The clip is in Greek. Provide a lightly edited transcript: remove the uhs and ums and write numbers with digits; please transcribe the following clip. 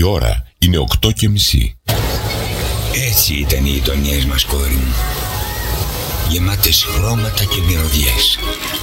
ώρα είναι 8:30. Έτσι ήταν οι γειτονιές μας, κόρη μου. Γεμάτες χρώματα και μυρωδιές.